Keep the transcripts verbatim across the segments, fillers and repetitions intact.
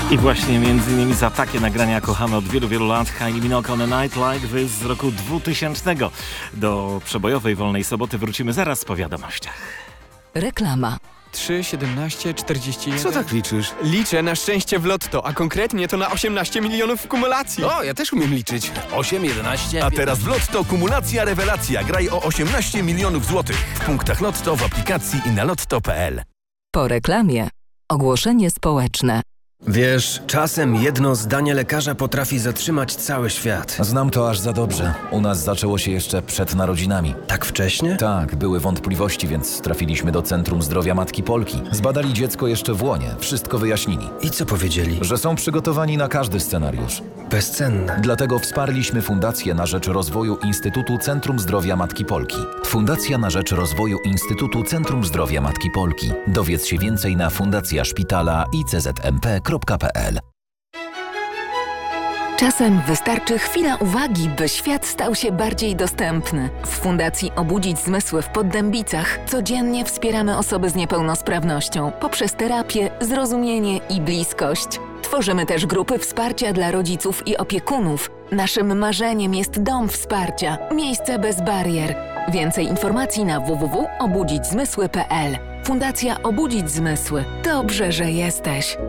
I właśnie między innymi za takie nagrania kochamy od wielu, wielu lat Kylie Minogue on a Night Like This z roku dwutysięcznego. Do przebojowej Wolnej Soboty wrócimy zaraz po wiadomościach. Reklama. trzy, siedemnaście, czterdzieści jeden. Co tak liczysz? Liczę na szczęście w lotto, a konkretnie to na osiemnaście milionów w kumulacji. O, ja też umiem liczyć. osiem, jedenaście... A teraz w Lotto kumulacja rewelacja. Graj o osiemnaście milionów złotych. W punktach Lotto, w aplikacji i na lotto kropka pe el. Po reklamie. Ogłoszenie społeczne. Wiesz, czasem jedno zdanie lekarza potrafi zatrzymać cały świat. Znam to aż za dobrze. U nas zaczęło się jeszcze przed narodzinami. Tak wcześnie? Tak, były wątpliwości, więc trafiliśmy do Centrum Zdrowia Matki Polki. Zbadali dziecko jeszcze w łonie, wszystko wyjaśnili. I co powiedzieli? Że są przygotowani na każdy scenariusz. Bezcenne. Dlatego wsparliśmy Fundację na rzecz rozwoju Instytutu Centrum Zdrowia Matki Polki. Fundacja na rzecz rozwoju Instytutu Centrum Zdrowia Matki Polki. Dowiedz się więcej na fundacja szpitala i c z m p kropka pe el. Czasem wystarczy chwila uwagi, by świat stał się bardziej dostępny. W Fundacji Obudzić Zmysły w Poddębicach codziennie wspieramy osoby z niepełnosprawnością poprzez terapię, zrozumienie i bliskość. Tworzymy też grupy wsparcia dla rodziców i opiekunów. Naszym marzeniem jest dom wsparcia, miejsce bez barier. Więcej informacji na w w w kropka obudzić zmysły kropka pe el. Fundacja Obudzić Zmysły. Dobrze, że jesteś.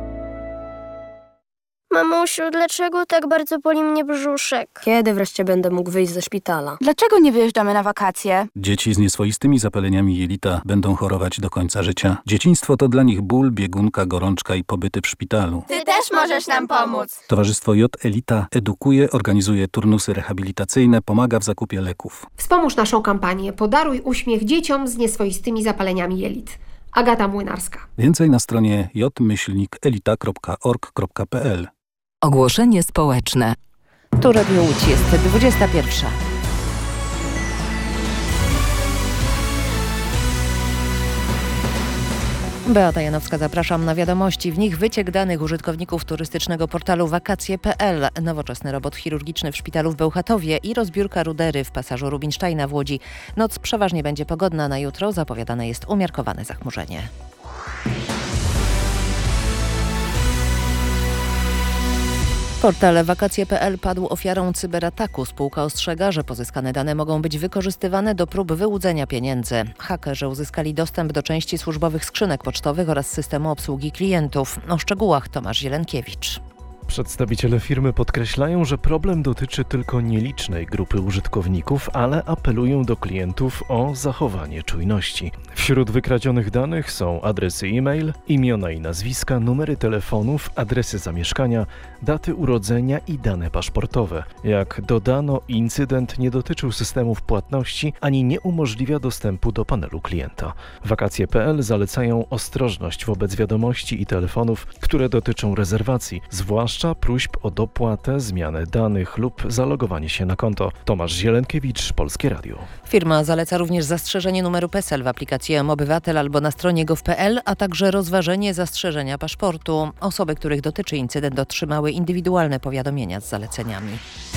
Mamusiu, dlaczego tak bardzo boli mnie brzuszek? Kiedy wreszcie będę mógł wyjść ze szpitala? Dlaczego nie wyjeżdżamy na wakacje? Dzieci z nieswoistymi zapaleniami jelita będą chorować do końca życia. Dzieciństwo to dla nich ból, biegunka, gorączka i pobyty w szpitalu. Ty też możesz nam pomóc! Towarzystwo J Elita edukuje, organizuje turnusy rehabilitacyjne, pomaga w zakupie leków. Wspomóż naszą kampanię Podaruj uśmiech dzieciom z nieswoistymi zapaleniami jelit. Agata Młynarska. Więcej na stronie j myślnik elita kropka org kropka pe el. Ogłoszenie społeczne. Tu Radio Łódź, jest dwudziesta pierwsza. Beata Janowska, zapraszam na wiadomości. W nich wyciek danych użytkowników turystycznego portalu wakacje kropka pe el, nowoczesny robot chirurgiczny w szpitalu w Bełchatowie i rozbiórka rudery w pasażu Rubinsteina w Łodzi. Noc przeważnie będzie pogodna, na jutro zapowiadane jest umiarkowane zachmurzenie. Portal wakacje kropka pe el padł ofiarą cyberataku. Spółka ostrzega, że pozyskane dane mogą być wykorzystywane do prób wyłudzenia pieniędzy. Hakerzy uzyskali dostęp do części służbowych skrzynek pocztowych oraz systemu obsługi klientów. O szczegółach Tomasz Zielonkiewicz. Przedstawiciele firmy podkreślają, że problem dotyczy tylko nielicznej grupy użytkowników, ale apelują do klientów o zachowanie czujności. Wśród wykradzionych danych są adresy e-mail, imiona i nazwiska, numery telefonów, adresy zamieszkania, daty urodzenia i dane paszportowe. Jak dodano, incydent nie dotyczył systemów płatności ani nie umożliwia dostępu do panelu klienta. Wakacje kropka pe el zalecają ostrożność wobec wiadomości i telefonów, które dotyczą rezerwacji, zwłaszcza próśb o dopłatę, zmianę danych lub zalogowanie się na konto. Tomasz Zielonkiewicz, Polskie Radio. Firma zaleca również zastrzeżenie numeru PESEL w aplikacji M-Obywatel albo na stronie gov kropka pe el, a także rozważenie zastrzeżenia paszportu. Osoby, których dotyczy incydent, otrzymały indywidualne powiadomienia z zaleceniami.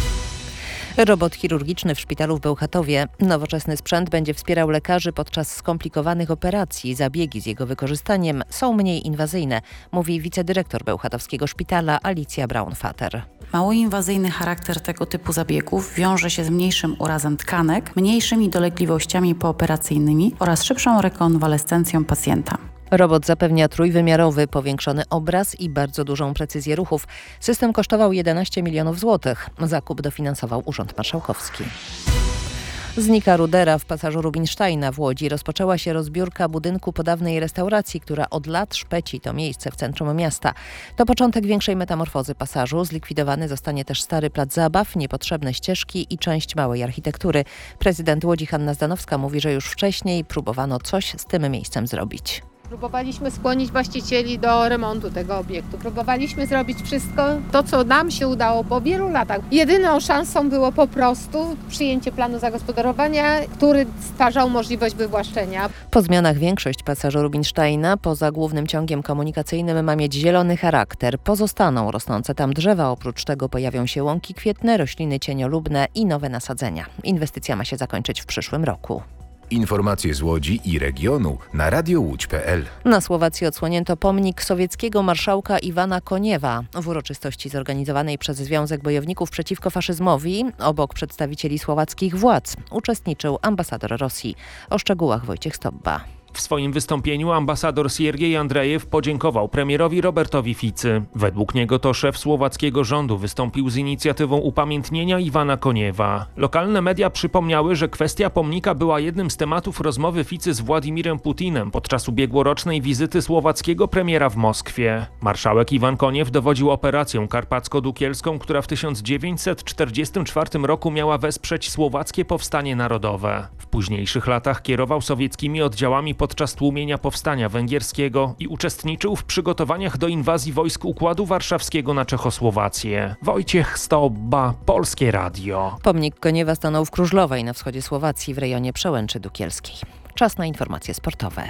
Robot chirurgiczny w szpitalu w Bełchatowie. Nowoczesny sprzęt będzie wspierał lekarzy podczas skomplikowanych operacji. Zabiegi z jego wykorzystaniem są mniej inwazyjne, mówi wicedyrektor bełchatowskiego szpitala Alicja Braun-Fater. Mało inwazyjny charakter tego typu zabiegów wiąże się z mniejszym urazem tkanek, mniejszymi dolegliwościami pooperacyjnymi oraz szybszą rekonwalescencją pacjenta. Robot zapewnia trójwymiarowy, powiększony obraz i bardzo dużą precyzję ruchów. System kosztował jedenaście milionów złotych. Zakup dofinansował Urząd Marszałkowski. Znika rudera w pasażu Rubinsteina w Łodzi. Rozpoczęła się rozbiórka budynku po dawnej restauracji, która od lat szpeci to miejsce w centrum miasta. To początek większej metamorfozy pasażu. Zlikwidowany zostanie też stary plac zabaw, niepotrzebne ścieżki i część małej architektury. Prezydent Łodzi Hanna Zdanowska mówi, że już wcześniej próbowano coś z tym miejscem zrobić. Próbowaliśmy skłonić właścicieli do remontu tego obiektu. Próbowaliśmy zrobić wszystko to, co nam się udało po wielu latach. Jedyną szansą było po prostu przyjęcie planu zagospodarowania, który stwarzał możliwość wywłaszczenia. Po zmianach większość pasażu Rubinsteina poza głównym ciągiem komunikacyjnym ma mieć zielony charakter. Pozostaną rosnące tam drzewa, oprócz tego pojawią się łąki kwietne, rośliny cieniolubne i nowe nasadzenia. Inwestycja ma się zakończyć w przyszłym roku. Informacje z Łodzi i regionu na radio łódź kropka p l. Na Słowacji odsłonięto pomnik sowieckiego marszałka Iwana Koniewa. W uroczystości zorganizowanej przez Związek Bojowników Przeciwko Faszyzmowi obok przedstawicieli słowackich władz uczestniczył ambasador Rosji. O szczegółach Wojciech Stobba. W swoim wystąpieniu ambasador Siergiej Andrejew podziękował premierowi Robertowi Ficy. Według niego to szef słowackiego rządu wystąpił z inicjatywą upamiętnienia Iwana Koniewa. Lokalne media przypomniały, że kwestia pomnika była jednym z tematów rozmowy Ficy z Władimirem Putinem podczas ubiegłorocznej wizyty słowackiego premiera w Moskwie. Marszałek Iwan Koniew dowodził operacją karpacko-dukielską, która w tysiąc dziewięćset czterdziestym czwartym roku miała wesprzeć słowackie powstanie narodowe. W późniejszych latach kierował sowieckimi oddziałami podczas tłumienia powstania węgierskiego i uczestniczył w przygotowaniach do inwazji wojsk Układu Warszawskiego na Czechosłowację. Wojciech Stobba, Polskie Radio. Pomnik Koniewa stanął w Krużlowej na wschodzie Słowacji w rejonie Przełęczy Dukielskiej. Czas na informacje sportowe.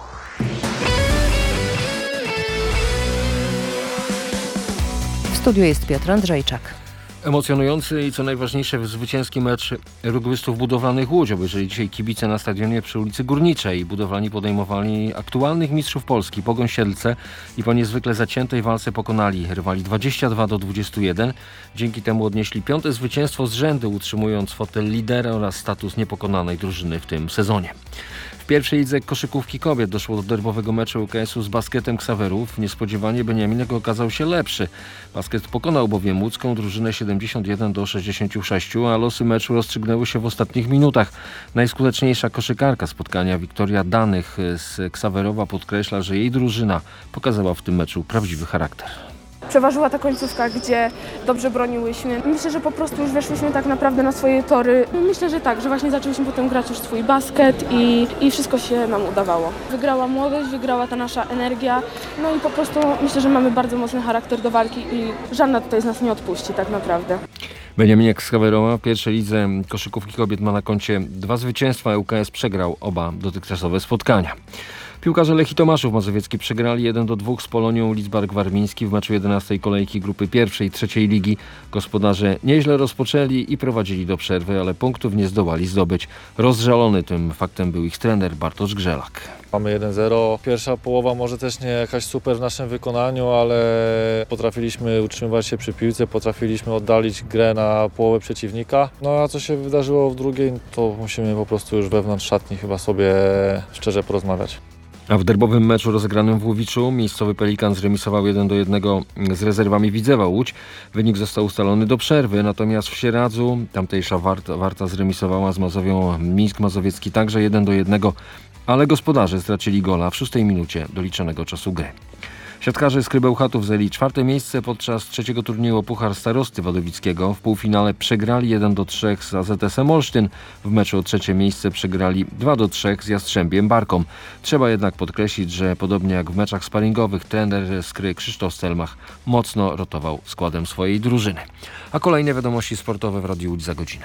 W studiu jest Piotr Andrzejczak. Emocjonujący i co najważniejsze zwycięski mecz rugbystów budowlanych Łódź obejrzeli dzisiaj kibice na stadionie przy ulicy Górniczej. Budowlani podejmowali aktualnych mistrzów Polski Pogoń Siedlce i po niezwykle zaciętej walce pokonali rywali dwadzieścia dwa do dwudziestu jeden. Dzięki temu odnieśli piąte zwycięstwo z rzędu, utrzymując fotel lidera oraz status niepokonanej drużyny w tym sezonie. W pierwszej lidze koszykówki kobiet doszło do derbowego meczu U K S-u z Basketem Ksawerów. Niespodziewanie Beniaminek okazał się lepszy. Basket pokonał bowiem łódzką drużynę siedemdziesiąt jeden do sześćdziesięciu sześciu, a losy meczu rozstrzygnęły się w ostatnich minutach. Najskuteczniejsza koszykarka spotkania Wiktoria Danych z Ksawerowa podkreśla, że jej drużyna pokazała w tym meczu prawdziwy charakter. Przeważyła ta końcówka, gdzie dobrze broniłyśmy. Myślę, że po prostu już weszłyśmy tak naprawdę na swoje tory. Myślę, że tak, że właśnie zaczęłyśmy potem grać już swój basket i, i wszystko się nam udawało. Wygrała młodość, wygrała ta nasza energia, no i po prostu myślę, że mamy bardzo mocny charakter do walki i żadna tutaj z nas nie odpuści tak naprawdę. Beniaminek z Ksawerowa w pierwszej lidze koszykówki kobiet ma na koncie dwa zwycięstwa, a U K S przegrał oba dotychczasowe spotkania. Piłkarze Lechii Tomaszów Mazowiecki przegrali jeden do dwóch z Polonią Lidzbark Warmiński w meczu jedenastej kolejki grupy pierwszej i trzeciej ligi. Gospodarze nieźle rozpoczęli i prowadzili do przerwy, ale punktów nie zdołali zdobyć. Rozżalony tym faktem był ich trener Bartosz Grzelak. Mamy jeden zero. Pierwsza połowa może też nie jakaś super w naszym wykonaniu, ale potrafiliśmy utrzymywać się przy piłce, potrafiliśmy oddalić grę na połowę przeciwnika. No a co się wydarzyło w drugiej, to musimy po prostu już wewnątrz szatni chyba sobie szczerze porozmawiać. A w derbowym meczu rozegranym w Łowiczu miejscowy Pelikan zremisował jeden do jednego z rezerwami Widzewa Łódź. Wynik został ustalony do przerwy, natomiast w Sieradzu tamtejsza Warta, Warta zremisowała z Mazowią Mińsk Mazowiecki także jeden do jednego, ale gospodarze stracili gola w szóstej minucie doliczonego czasu gry. Siatkarze z Krybełchatów zajęli czwarte miejsce podczas trzeciego turnieju o Puchar Starosty Wadowickiego. W półfinale przegrali jeden do trzech z A Z S-em Olsztyn. W meczu o trzecie miejsce przegrali dwa do trzech z Jastrzębiem Barką. Trzeba jednak podkreślić, że podobnie jak w meczach sparingowych trener Skry Krzysztof Stelmach mocno rotował składem swojej drużyny. A kolejne wiadomości sportowe w Radiu Łódź za godzinę.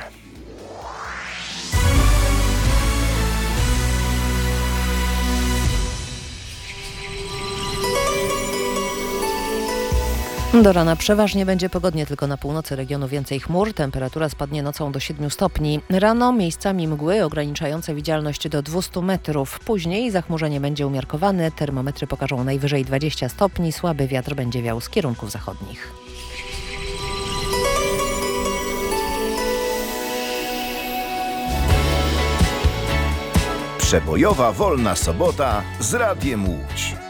Do rana przeważnie będzie pogodnie, tylko na północy regionu więcej chmur. Temperatura spadnie nocą do siedmiu stopni. Rano miejscami mgły ograniczające widzialność do dwustu metrów. Później zachmurzenie będzie umiarkowane. Termometry pokażą najwyżej dwadzieścia stopni. Słaby wiatr będzie wiał z kierunków zachodnich. Przebojowa wolna sobota z Radiem Łódź.